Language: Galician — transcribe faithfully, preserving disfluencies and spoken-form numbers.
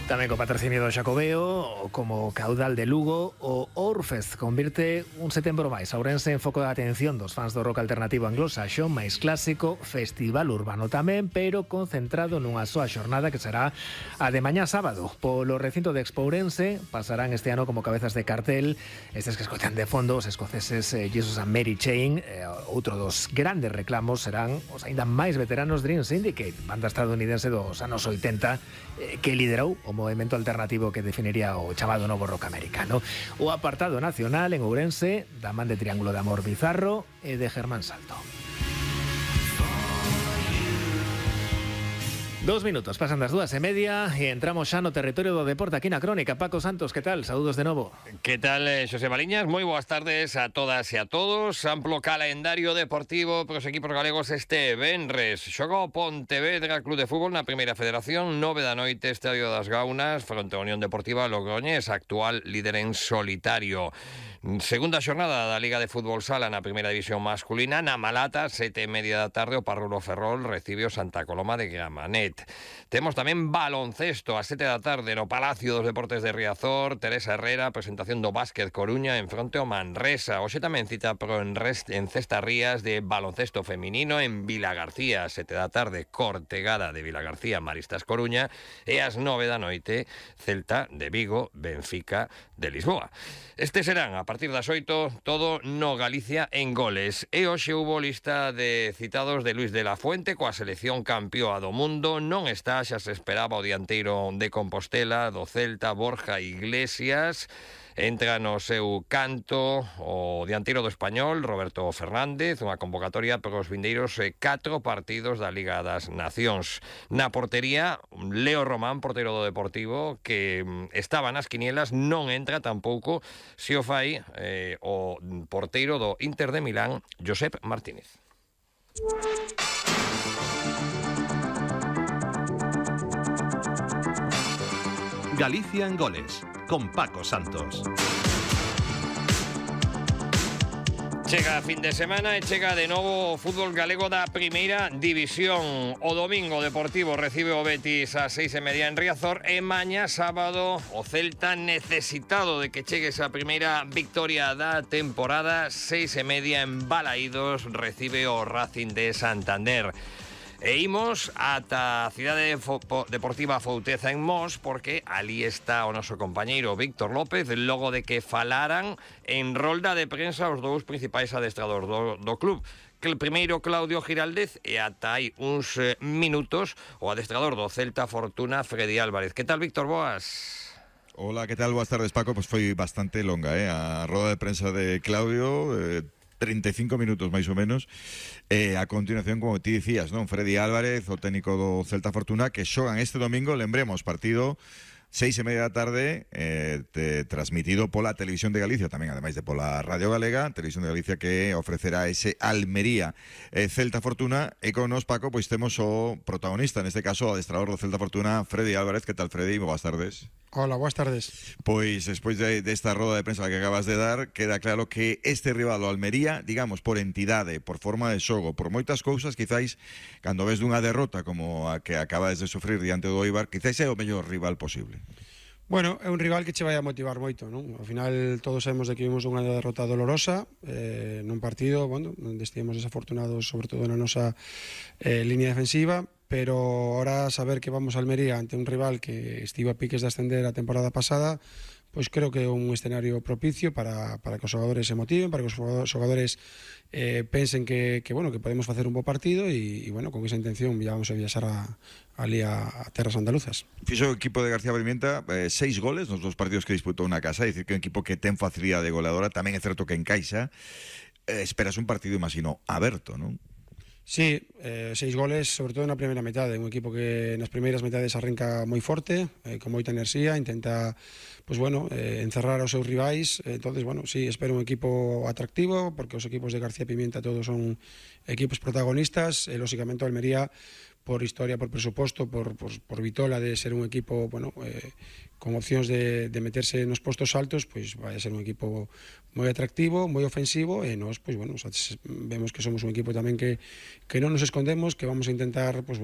Tamén co patrocinio do Xacobeo, como caudal de Lugo, o Ourfest convirte un setembro máis a Ourense en foco de atención dos fans do rock alternativo anglosaxón, máis clásico, festival urbano tamén, pero concentrado nunha soa xornada que será a de mañá sábado. Polo recinto de Expo Ourense pasarán este ano como cabezas de cartel estes que escoitan de fondo os escoceses eh, Jesus and Mary Chain. Eh, outro dos grandes reclamos serán os aínda máis veteranos Dream Syndicate, banda estadounidense dos anos oitenta, eh, que liderou o movimento alternativo que definiría o chamado novo rock americano. O apartado nacional en Ourense da man de Triángulo de Amor Bizarro e de Germán Salto. Dos minutos, pasan das dúas e media e entramos xa no territorio do deporte aquí na Crónica. Paco Santos, que tal? Saúdos de novo. Que tal, eh, Xosé Mariñas? Moi boas tardes a todas e a todos. Amplo calendario deportivo para os equipos galegos este venres. Xoga o Pontevedra Club de Fútbol na Primeira Federación, nove da noite, Estadio das Gaunas, fronte a Unión Deportiva Logroñés, actual líder en solitario. Segunda xornada da Liga de Fútbol Sala na Primeira División masculina. Na Malata, sete e media da tarde, o Parrulo Ferrol recibe o Santa Coloma de Gramanet. Temos tamén baloncesto a sete da tarde no Palacio dos Deportes de Riazor. Teresa Herrera, presentación do Básquet Coruña en fronte ao Manresa. Hoxe tamén cita pro en, rest, en Cestarrías de baloncesto feminino en Vilagarcía, a sete da tarde, Cortegada de Vilagarcía, Maristas Coruña, e ás nove da noite, Celta de Vigo, Benfica de Lisboa. Estes serán, a partir das oito, todo no Galicia en goles. E hoxe hubo lista de citados de Luis de la Fuente coa selección campioa do mundo. Non está, xa se esperaba, o dianteiro de Compostela, do Celta, Borja Iglesias. Entra no seu canto o dianteiro do Español, Roberto Fernández, unha convocatoria para os vindeiros eh, catro partidos da Liga das Nacións. Na portería, Leo Román, porteiro do Deportivo, que mm, estaba nas quinielas, non entra tampouco se o fai eh, o porteiro do Inter de Milán, Josep Martínez. Galicia en goles, con Paco Santos. Chega fin de semana e chega de novo o fútbol galego da Primeira División. O domingo Deportivo recibe o Betis a seis e media en Riazor e mañá sábado o Celta, necesitado de que chegue esa primeira victoria da temporada, seis e media en Balaídos, recibe o Racing de Santander. E imos ata a cidade deportiva Fouteza en Mos, porque ali está o noso compañeiro Víctor López, logo de que falaran en rolda de prensa os dous principais adestradores do, do club. Que el primeiro, Claudio Giraldez, e ata hai uns eh, minutos o adestrador do Celta Fortuna, Freddy Álvarez. Que tal, Víctor? Boas. Hola, que tal? Boas tardes, Paco. Pois foi bastante longa, eh? A roda de prensa de Claudio, eh, treinta e cinco minutos máis ou menos. E a continuación, como ti dicías, non? Freddy Álvarez, o técnico do Celta Fortuna, que xogan este domingo, lembremos, partido seis e media da tarde, eh, te, transmitido pola Televisión de Galicia, tamén ademais de pola Radio Galega, Televisión de Galicia, que ofrecerá ese Almería eh, Celta Fortuna. E con nos, Paco, pois temos o protagonista, neste caso o adestrador do Celta Fortuna, Freddy Álvarez. Que tal, Freddy? Boas tardes. Hola, boas tardes. Pois, despois de, desta roda de prensa que acabas de dar, queda claro que este rival, o Almería, digamos, por entidade, por forma de xogo, por moitas cousas, quizáis, cando ves dunha derrota como a que acabas de sufrir diante do Eibar, quizáis é o mellor rival posible. Bueno, é un rival que che vai a motivar moito, non? Ao final todos sabemos de que vimos unha derrota dolorosa eh, nun partido, bueno, onde estivemos desafortunados, sobre todo na nosa eh, línea defensiva, pero ahora saber que vamos a Almería ante un rival que estivo a piques de ascender a temporada pasada, pois creo que é un escenario propicio para, para que os xogadores se motiven, para que os xogadores eh, pensen que, que, bueno, que podemos facer un bo partido e, e bueno, con esa intención vamos a viaxar a, ali a, a terras andaluzas. Fixo o equipo de García Pimienta eh, seis goles nos dos partidos que disputou na casa, é dicir que é un equipo que ten facilidade goleadora, tamén é certo que encaixa. Eh, esperas un partido, imagino, aberto, non? Sí, eh, seis goles, sobre todo na primeira metade, un equipo que nas primeiras metades arranca moi forte, eh, con moita enerxía, intenta, pues bueno, eh, encerrar aos seus rivais. Entonces, bueno, sí, espero un equipo atractivo, porque os equipos de García Pimienta todos son equipos protagonistas, e lógicamente o Almería, por historia, por presuposto, por, por, por vitola de ser un equipo, bueno, eh, con opcións de, de meterse nos postos altos, pois vai a ser un equipo moi atractivo, moi ofensivo, e nós, pois bueno, vemos que somos un equipo tamén que, que non nos escondemos, que vamos a intentar, pois,